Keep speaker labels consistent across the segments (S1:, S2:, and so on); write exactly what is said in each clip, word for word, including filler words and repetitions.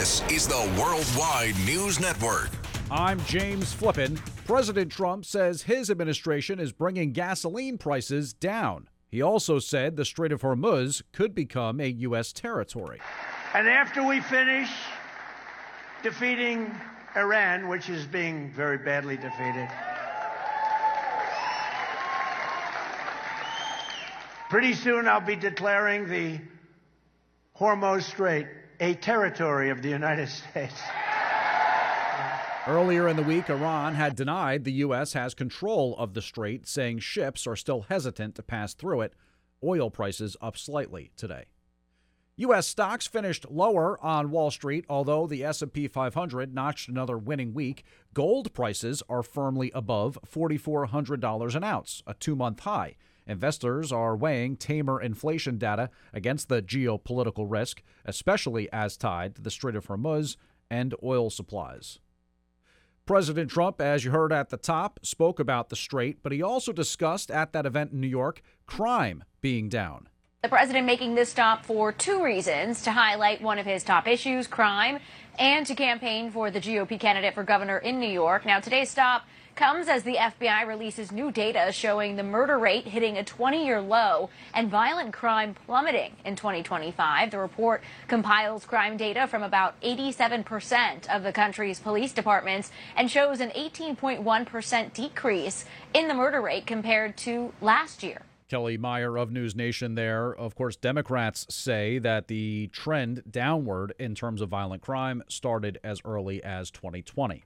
S1: This is the Worldwide News Network.
S2: I'm James Flippin. President Trump says his administration is bringing gasoline prices down. He also said the Strait of Hormuz could become a U S territory.
S3: And after we finish defeating Iran, which is being very badly defeated, pretty soon I'll be declaring the Hormuz Strait a territory of the United States.
S2: Earlier in the week, Iran had denied the U S has control of the strait, saying ships are still hesitant to pass through it. Oil prices up slightly today. U S stocks finished lower on Wall Street, although the S and P five hundred notched another winning week. Gold prices are firmly above four thousand four hundred dollars an ounce, a two-month high. Investors are weighing tamer inflation data against the geopolitical risk, especially as tied to the Strait of Hormuz and oil supplies. President Trump, as you heard at the top, spoke about the strait, but he also discussed at that event in New York crime being down.
S4: The president making this stop for two reasons: to highlight one of his top issues, crime, and to campaign for the G O P candidate for governor in New York. Now, today's stop comes as the F B I releases new data showing the murder rate hitting a twenty-year low and violent crime plummeting in twenty twenty-five. The report compiles crime data from about eighty-seven percent of the country's police departments and shows an eighteen point one percent decrease in the murder rate compared to last year.
S2: Kelly Meyer of News Nation there. Of course, Democrats say that the trend downward in terms of violent crime started as early as twenty twenty.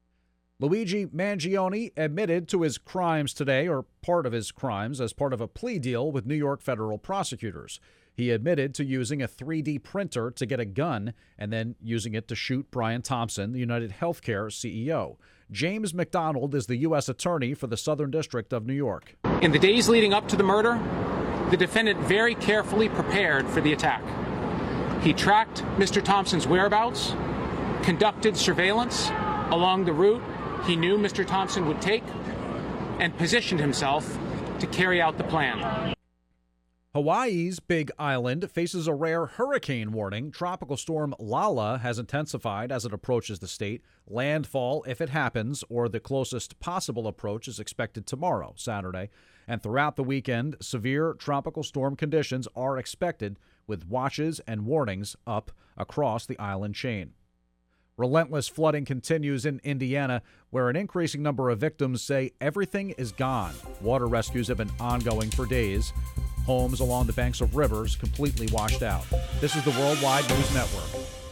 S2: Luigi Mangione admitted to his crimes today, or part of his crimes, as part of a plea deal with New York federal prosecutors. He admitted to using a three D printer to get a gun and then using it to shoot Brian Thompson, the United Healthcare C E O. James McDonald is the U S attorney for the Southern District of New York.
S5: In the days leading up to the murder, the defendant very carefully prepared for the attack. He tracked Mister Thompson's whereabouts, conducted surveillance along the route he knew Mister Thompson would take, and positioned himself to carry out the plan.
S2: Hawaii's Big Island faces a rare hurricane warning. Tropical storm Lala has intensified as it approaches the state. Landfall, if it happens, or the closest possible approach, is expected tomorrow, Saturday. And throughout the weekend, severe tropical storm conditions are expected, with watches and warnings up across the island chain. Relentless flooding continues in Indiana, where an increasing number of victims say everything is gone. Water rescues have been ongoing for days. Homes along the banks of rivers completely washed out. This is the Worldwide News Network.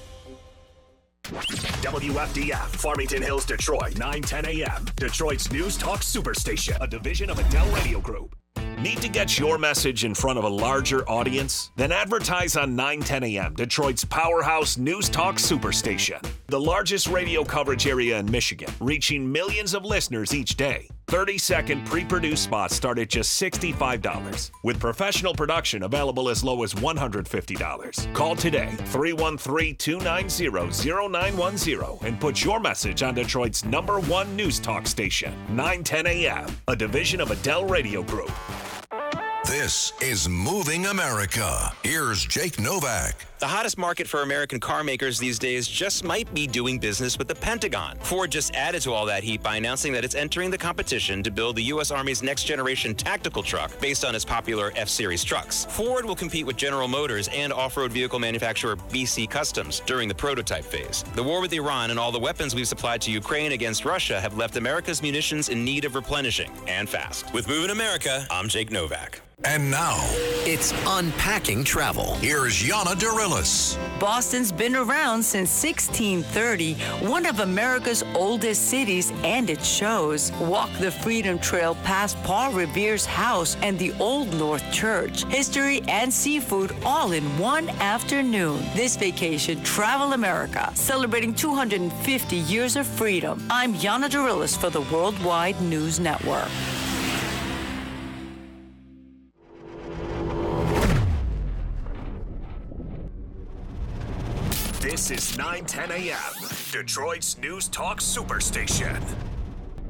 S6: W F D F, Farmington Hills, Detroit, nine ten a.m. Detroit's News Talk Superstation, a division of Adele Radio Group.
S1: Need to get your message in front of a larger audience? Then advertise on nine ten a.m., Detroit's powerhouse News Talk Superstation. The largest radio coverage area in Michigan, reaching millions of listeners each day. thirty-second pre-produced spots start at just sixty-five dollars, with professional production available as low as one hundred fifty dollars. Call today, three one three, two nine zero, zero nine one zero, and put your message on Detroit's number one news talk station, nine ten a.m., a division of Adele Radio Group. This is Moving America. Here's Jake Novak.
S7: The hottest market for American car makers these days just might be doing business with the Pentagon. Ford just added to all that heat by announcing that it's entering the competition to build the U S Army's next-generation tactical truck based on its popular F-Series trucks. Ford will compete with General Motors and off-road vehicle manufacturer B C Customs during the prototype phase. The war with Iran and all the weapons we've supplied to Ukraine against Russia have left America's munitions in need of replenishing, and fast. With Moving America, I'm Jake Novak.
S1: And now,
S8: it's Unpacking Travel.
S1: Here's Yana Dorillis.
S9: Boston's been around since sixteen thirty, one of America's oldest cities, and it shows. Walk the Freedom Trail past Paul Revere's house and the Old North Church. History and seafood all in one afternoon. This vacation, Travel America, celebrating two hundred fifty years of freedom. I'm Yana Dorillis for the Worldwide News Network.
S6: This is nine ten a.m., Detroit's News Talk Superstation.